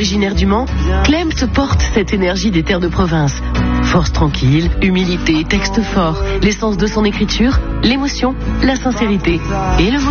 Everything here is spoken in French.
Originaire du Mans, Clem se porte cette énergie des terres de province. Force tranquille, humilité, texte fort, l'essence de son écriture, l'émotion, la sincérité et le